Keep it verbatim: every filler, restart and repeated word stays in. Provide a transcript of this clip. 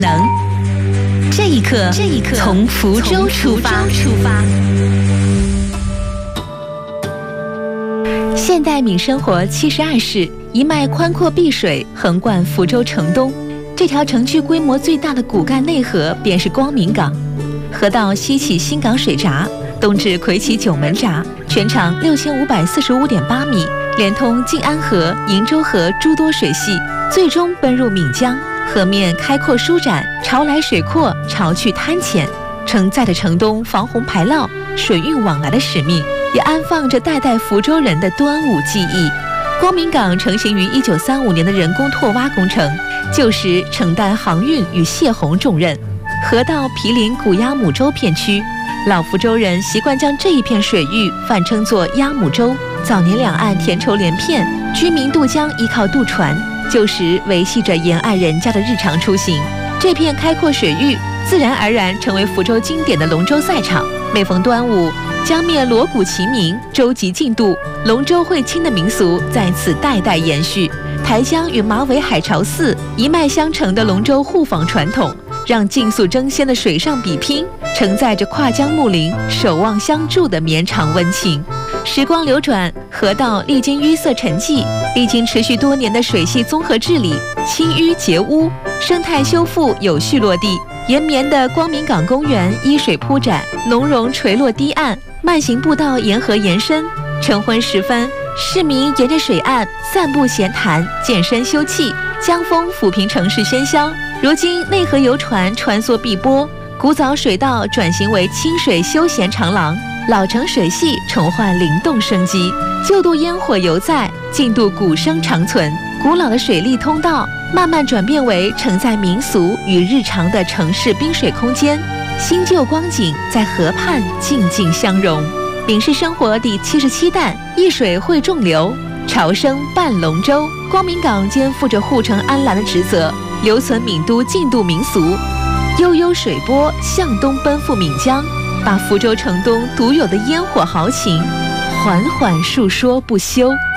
能。这一刻，这一刻，从福州出发。出发。现代闽生活七十二市，一脉宽阔碧水横贯福州城东。这条城区规模最大的骨干内河便是光明港。河道西起新港水闸，东至魁起九门闸，全长六千五百四十五点八米，连通静安河、鄞州河诸多水系，最终奔入闽江。河面开阔舒展，潮来水阔，潮去滩浅，承载着城东防洪排涝、水运往来的使命，也安放着代代福州人的端午记忆。光明港成型于一九三五年的人工拓挖工程，旧时承担航运与泄洪重任。河道毗邻古鸭母洲片区，老福州人习惯将这一片水域泛称作鸭母洲。早年两岸田畴连片，居民渡江依靠渡船，旧时维系着沿岸人家的日常出行。这片开阔水域自然而然成为福州经典的龙舟赛场。每逢端午，江面锣鼓齐鸣，舟楫竞渡，龙舟会亲的民俗在此代代延续。台江与马尾海潮寺一脉相承的龙舟互访传统，让竞速争先的水上比拼承载着跨江睦邻、守望相助的绵长温情。时光流转，河道历经淤塞沉寂，历经持续多年的水系综合治理、清淤截污、生态修复有序落地。延绵的光明港公园依水铺展，浓榕垂落堤岸，慢行步道沿河延伸。晨昏时分，市民沿着水岸散步闲谈、健身休憩，江风抚平城市喧嚣。如今内河游船穿梭碧波，古早水道转型为清水休闲长廊，老城水系重焕灵动生机。旧渡烟火犹在，近渡鼓声长存。古老的水利通道慢慢转变为承载民俗与日常的城市滨水空间，新旧光景在河畔静静相融。闽式生活第七十七弹，一水汇众流，潮生伴龙舟。光明港肩负着护城安澜的职责，留存闽都竞渡民俗。悠悠水波向东奔赴闽江，把福州城东独有的烟火豪情缓缓述说不休。